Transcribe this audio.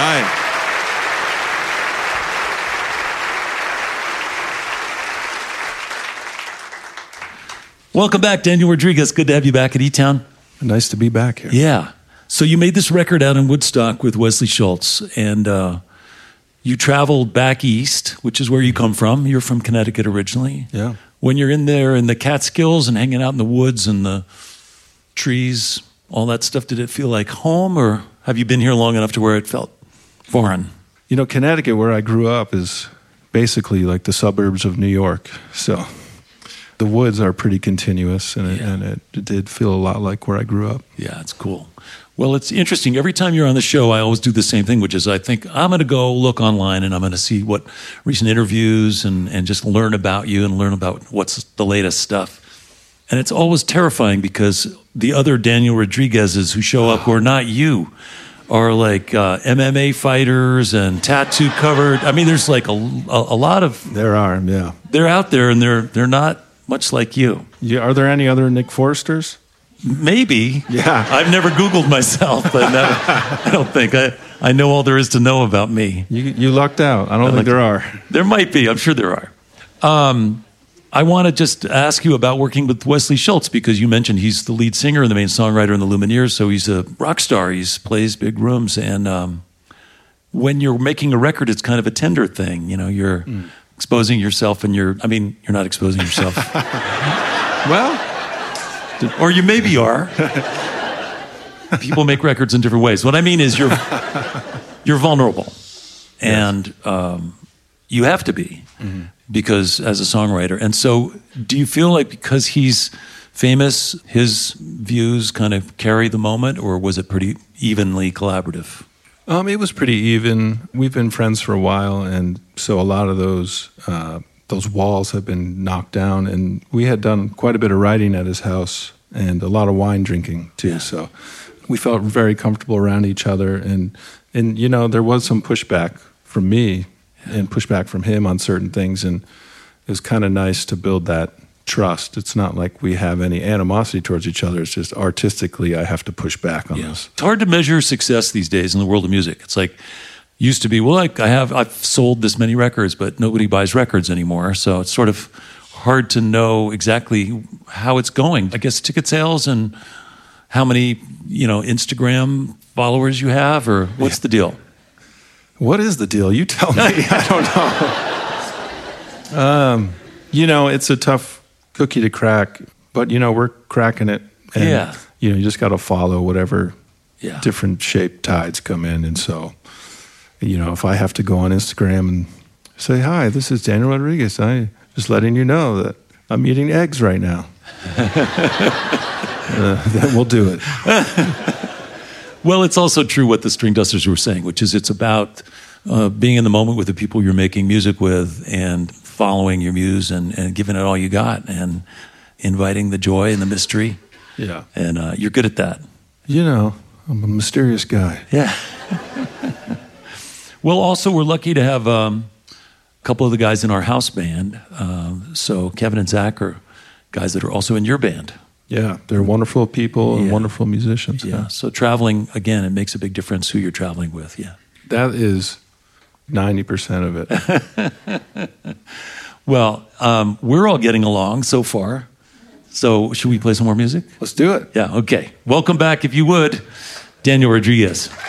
right. Welcome back, Daniel Rodriguez. Good to have you back at E-Town. Nice to be back here. Yeah. So you made this record out in Woodstock with Wesley Schultz, and you traveled back east, which is where you come from. You're from Connecticut originally. Yeah. When you're in there in the Catskills and hanging out in the woods and the trees, all that stuff, did it feel like home, or have you been here long enough to where it felt foreign? You know, Connecticut, where I grew up, is basically like the suburbs of New York. So the woods are pretty continuous, and it did feel a lot like where I grew up. Yeah, it's cool. Well, it's interesting. Every time you're on the show, I always do the same thing, which is I think I'm going to go look online and I'm going to see what recent interviews and just learn about you and learn about what's the latest stuff. And it's always terrifying because the other Daniel Rodriguez's who show up who are not you are like MMA fighters and tattoo covered. I mean, there's like a lot of... There are, yeah. They're out there and they're not much like you. Yeah, are there any other Nick Forsters? Maybe. Yeah. I've never Googled myself, but I don't think. I know all there is to know about me. You lucked out. I don't think there are. There might be. I'm sure there are. I want to just ask you about working with Wesley Schultz, because you mentioned he's the lead singer and the main songwriter in the Lumineers, so he's a rock star. He plays big rooms. And when you're making a record, it's kind of a tender thing. You know, you're exposing yourself and you're not exposing yourself. Well... Or you maybe are. People make records in different ways. What I mean is you're vulnerable. And you have to be, because as a songwriter. And so do you feel like because he's famous, his views kind of carry the moment, or was it pretty evenly collaborative? It was pretty even. We've been friends for a while, and so a lot of those walls have been knocked down, and we had done quite a bit of writing at his house and a lot of wine drinking too. Yeah. So we felt very comfortable around each other, and you know, there was some pushback from me and pushback from him on certain things, and it was kind of nice to build that trust. It's not like we have any animosity towards each other. It's just artistically I have to push back on this. It's hard to measure success these days in the world of music. It's like used to be, well, like I've sold this many records, but nobody buys records anymore. So it's sort of hard to know exactly how it's going. I guess ticket sales and how many, Instagram followers you have, or what's the deal? What is the deal? You tell me. I don't know. It's a tough cookie to crack, but we're cracking it. And, you just got to follow whatever different shaped tides come in, and so. If I have to go on Instagram and say, hi, this is Daniel Rodriguez, I'm just letting you know that I'm eating eggs right now. Then we'll do it. Well, it's also true what the String Dusters were saying, which is it's about being in the moment with the people you're making music with and following your muse and giving it all you got and inviting the joy and the mystery. Yeah. And you're good at that. I'm a mysterious guy. Yeah. Well, also, we're lucky to have a couple of the guys in our house band. So Kevin and Zach are guys that are also in your band. Yeah, they're wonderful people and wonderful musicians. Yeah, so traveling, again, it makes a big difference who you're traveling with, yeah. That is 90% of it. Well, we're all getting along so far. So should we play some more music? Let's do it. Yeah, okay. Welcome back, if you would, Daniel Rodriguez.